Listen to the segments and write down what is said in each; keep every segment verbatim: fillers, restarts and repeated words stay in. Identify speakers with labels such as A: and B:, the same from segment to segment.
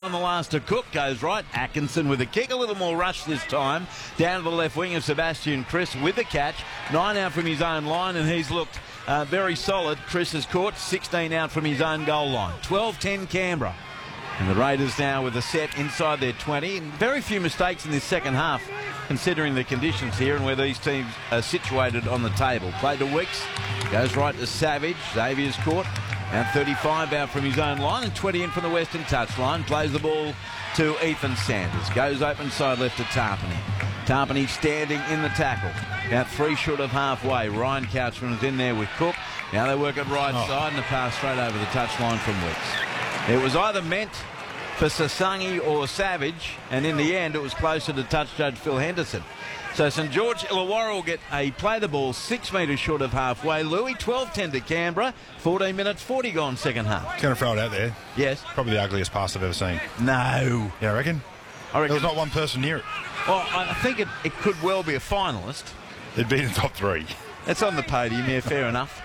A: the last to Cook. Goes right. Atkinson with a kick. A little more rush this time. Down to the left wing of Sebastian Chris with the catch. Nine out from his own line, and he's looked uh, very solid. Chris has caught sixteen out from his own goal line. twelve ten Canberra. And the Raiders now with a set inside their twenty. And very few mistakes in this second half, considering the conditions here and where these teams are situated on the table. Play to Wicks. Goes right to Savage. Xavier's caught. Now thirty-five out from his own line and twenty in from the western touchline. Plays the ball to Ethan Sanders. Goes open side left to Tarpany. Tarpany standing in the tackle. About three short of halfway. Ryan Couchman is in there with Cook. Now they work it right oh. side and the pass straight over the touchline from Wicks. It was either meant for Sasangi or Savage, and in the end it was closer to touch judge Phil Henderson. So St George Illawarra will get a play the ball six metres short of halfway. Louis, twelve ten to Canberra, fourteen minutes forty gone second half.
B: Going to throw it out there.
A: Yes.
B: Probably the ugliest pass I've ever seen.
A: No.
B: Yeah, I reckon?
A: I reckon.
B: There was not one person near it.
A: Well, I think it, it could well be a finalist.
B: It'd be in the top three.
A: It's on the podium, yeah, fair enough.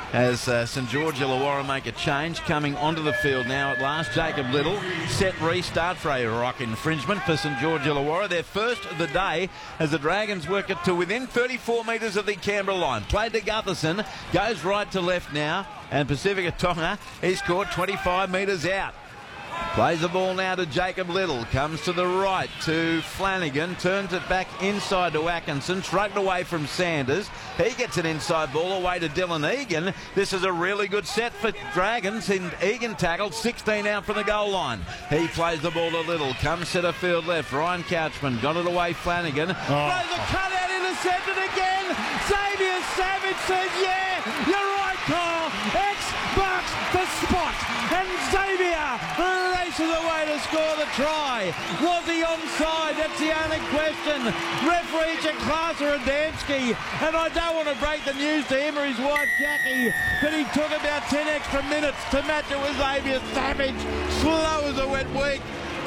A: As uh, St George Illawarra make a change, coming onto the field now at last. Jacob Little, set restart for a rock infringement for St George Illawarra. Their first of the day as the Dragons work it to within thirty-four metres of the Canberra line. Played to Gutherson, goes right to left now, and Pacifica Tonga, he's caught twenty-five metres out. Plays the ball now to Jacob Little. Comes to the right to Flanagan. Turns it back inside to Atkinson. Shrugged away from Sanders. He gets an inside ball away to Dylan Egan. This is a really good set for Dragons. And Egan tackled sixteen out from the goal line. He plays the ball to Little. Comes centre field left. Ryan Couchman got it away. Flanagan. Oh. Plays a cut out, intercepted again. Xavier Savage says, yeah, you're right, Carl. X-Bucks the spot. And Xavier races away to score the try. Was he onside? That's the only question. Referee Jaclasa Adamski, and I don't want to break the news to him or his wife Jackie, but he took about ten extra minutes to match it with Xavier Savage. Slow as a wet week.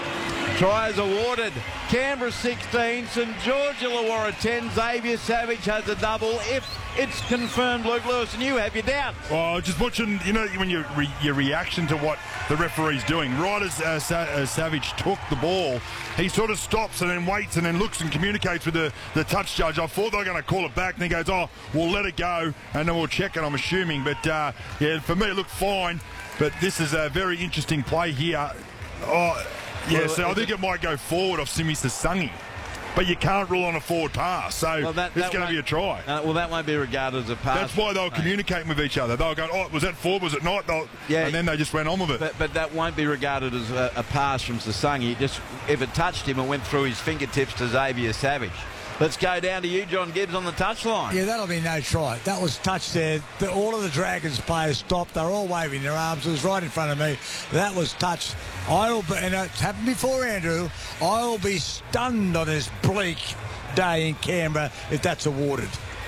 A: Tries awarded. Canberra sixteen, St George Illawarra ten. Xavier Savage has a double. If it's confirmed, Luke Lewis, and you have your doubts.
B: Well, just watching, you know, when you re your reaction to what the referee's doing. Right as uh, Sa uh, Savage took the ball, he sort of stops and then waits and then looks and communicates with the, the touch judge. I thought they were going to call it back, and he goes, oh, we'll let it go, and then we'll check it, I'm assuming. But, uh, yeah, for me, it looked fine. But this is a very interesting play here. Oh, yeah, well, so I think it might go forward off Simi Sasangi. But you can't rule on a forward pass, so well, that, it's going to be a try.
A: Uh, well, that won't be regarded as a pass.
B: That's why they'll communicate with each other. They'll go, oh, was that forward, was it not? They'll, yeah, and then they just went on with it.
A: But, but that won't be regarded as a, a pass from Sasangi. Just, if it touched him, it went through his fingertips to Xavier Savage. Let's go down to you, John Gibbs, on the touchline.
C: Yeah, that'll be no try. That was touched there. The, all of the Dragons players stopped. They're all waving their arms. It was right in front of me. That was touched. I'll be, and it's happened before, Andrew. I'll be stunned on this bleak day in Canberra if that's awarded.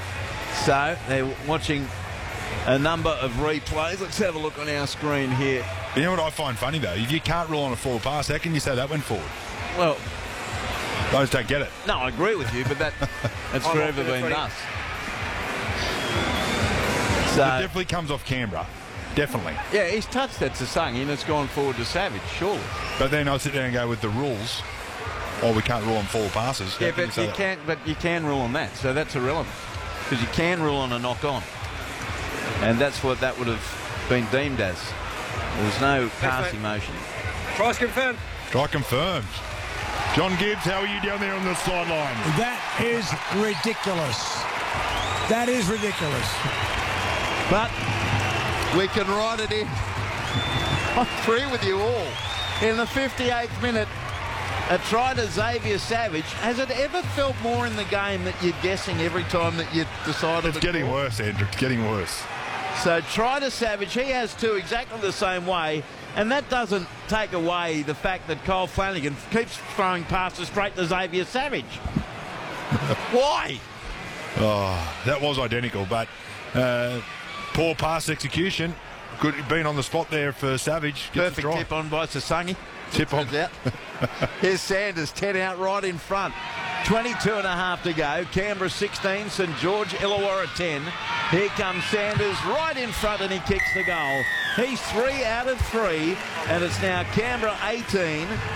A: So they're watching a number of replays. Let's have a look on our screen here.
B: You know what I find funny, though? If you can't rule on a forward pass, how can you say that went forward?
A: Well,
B: I just don't get it.
A: No, I agree with you, but that that's forever been done.
B: So, it definitely comes off Canberra. Definitely.
A: Yeah, he's touched that Sasangi and it's gone forward to Savage, surely.
B: But then I'll sit there and go with the rules. Or we can't rule on forward passes.
A: Yeah, but you, you can't. But you can rule on that, so that's irrelevant because you can rule on a knock-on, and that's what that would have been deemed as. There's no passing motion.
D: Try's confirmed.
B: Try confirmed. John Gibbs, how are you down there on the sideline?
C: That is ridiculous. That is ridiculous.
A: But we can write it in. I agree with you all. In the fifty-eighth minute, a try to Xavier Savage. Has it ever felt more in the game that you're guessing every time that you decided?
B: It's getting
A: call?
B: worse, Andrew. It's getting worse.
A: So try to Savage. He has two exactly the same way. And that doesn't take away the fact that Kyle Flanagan keeps throwing passes straight to Xavier Savage. Why?
B: Oh, that was identical, but uh, poor pass execution. Good being on the spot there for Savage. Gets
A: Perfect tip on by Sasangi.
B: Tip on.
A: Out. Here's Sanders, ten out right in front. twenty-two and a half to go. Canberra sixteen, St George Illawarra ten. Here comes Sanders right in front and he kicks the goal. He's three out of three and it's now Canberra eighteen,